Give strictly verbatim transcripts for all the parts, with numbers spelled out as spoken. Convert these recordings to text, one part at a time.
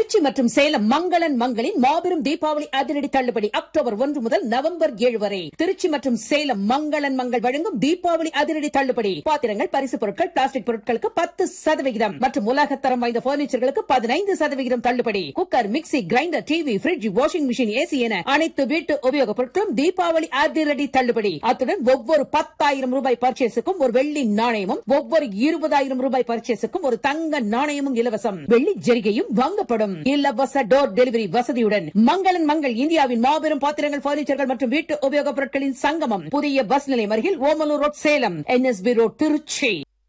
திருச்சி மற்றும் சேலம் மங்களன் மங்களின் மாபெரும் தீபாவளி அதிரடி தள்ளுபடி அக்டோபர் ஒன்று முதல் நவம்பர் ஏழு வரை. திருச்சி மற்றும் சேலம் மங்களன் மங்கள் வழங்கும் தீபாவளி அதிரடி தள்ளுபடி. பாத்திரங்கள், பரிசு பொருட்கள், பிளாஸ்டிக் பொருட்களுக்கு பத்து சதவிகிதம் மற்றும் உலகத்தரம் வாய்ந்த பர்னிச்சர்களுக்கு பதினைந்து சதவிகிதம் தள்ளுபடி. Cooker, mixie, grinder, TV, bridge, washing machine, AC என அனைத்து வீட்டு உபயோகப் பொருட்களும் தீபாவளி அதிரடி தள்ளுபடி. அத்துடன் ஒவ்வொரு பத்தாயிரம் ரூபாய் பர்ச்சேஸுக்கும் ஒரு வெள்ளி நாணயமும், ஒவ்வொரு இருபதாயிரம் ரூபாய் பர்ச்சேஸுக்கும் ஒரு தங்க நாணயமும் இலவசம். வெள்ளி ஜரிகையும் வாங்கப்படும். இலவச டோர் டெலிவரி வசதியுடன் மங்களன் மங்கள் இந்தியாவின் மாபெரும் பாத்திரங்கள், பர்னிச்சர்கள் மற்றும் வீட்டு உபயோகப் பொருட்களின் சங்கமம். புதிய பஸ் நிலையம் அருகில் Omalur road Salem, NSP road Trichy.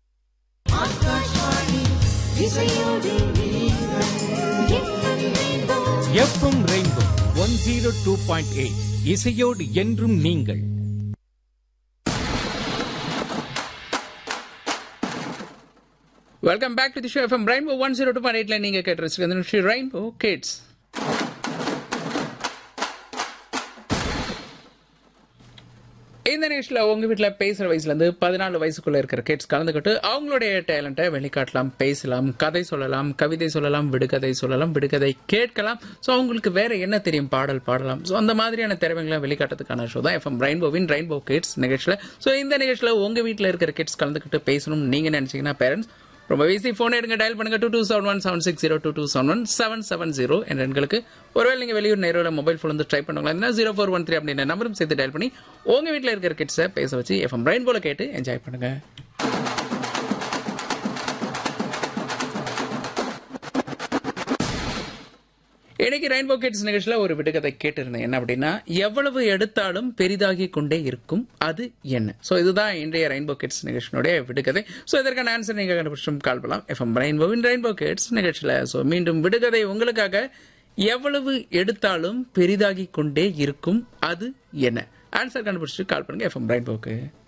FM rainbow one zero two point eight இசையோடு என்றும் நீங்கள். Welcome back to the show. FM rainbow one zero two point எயிட்ல நீங்க கேட்டு ரெயின்போ கிட்ஸ். இந்த நிகழ்ச்சியில் உங்க வீட்டில் பேசுகிற வயசுலேருந்து பதினாலு வயசுக்குள்ள இருக்கிற கிட்ஸ் கலந்துக்கிட்டு அவங்களுடைய டேலண்ட்டை வெளிக்காட்டலாம், பேசலாம், கதை சொல்லலாம், கவிதை சொல்லலாம், விடுகதை சொல்லலாம், விடுகதை கேட்கலாம். ஸோ அவங்களுக்கு வேற என்ன தெரியும், பாடல் பாடலாம். ஸோ அந்த மாதிரியான திறமைகளை வெளிக்காட்டுறதுக்கான ஷோ தான் எஃப்எம் ரெயின்போவின் ரெயின்போ கிட்ஸ் நிகழ்ச்சியில். ஸோ இந்த நிகழ்ச்சியில் உங்க வீட்டில் இருக்கிற கிட்ஸ் கலந்துக்கிட்டு பேசணும் நீங்க நினைச்சீங்கன்னா பேரண்ட்ஸ் ரொம்ப ஈஸி, போன் எடுங்க, டயல் பண்ணுங்க two two seven one seven six zero two two seven one seven seven zero என்ற எண்களுக்கு. ஒருவேளை நீங்கள் வெளியூர் நேரில் மொபைல் ஃபோன் வந்து ட்ரை பண்ணுவாங்களா ஜீரோ ஃபோர் ஒன் த்ரீ அப்படின்ற நம்பரும் சேர்த்து டயல் பண்ணி உங்கள் வீட்டில் இருக்கிற கிட்ஸை பேச வச்சு எஃப்எம் ரெயின்போல கேட்டு என்ஜாய் பண்ணுங்க. இன்னைக்கு ரெயின்போ கிட்ஸ் நிகழ்ச்சியில் ஒரு விடுகதை கேட்டிருந்தேன். என்ன அப்படின்னா, எவ்வளவு எடுத்தாலும் பெரிதாகி கொண்டே இருக்கும் அது என்ன? ஸோ இதுதான் இன்றைய ரெயின்போ கிட்ஸ் நிகழ்ச்சியினுடைய விடுகதை. ஸோ இதற்கான ஆன்சர் நீங்கள் கண்டுபிடிச்சும் கால் பண்ணலாம் எஃப்எம் ரெயின்போவின் ரெயின்போ கிட்ஸ் நிகழ்ச்சியில். ஸோ மீண்டும் விடுகதை உங்களுக்காக. எவ்வளவு எடுத்தாலும் பெரிதாகி கொண்டே இருக்கும் அது என்ன? ஆன்சர் கண்டுபிடிச்சிட்டு கால் பண்ணுங்க எஃப்எம் ரெயின்போக்கு.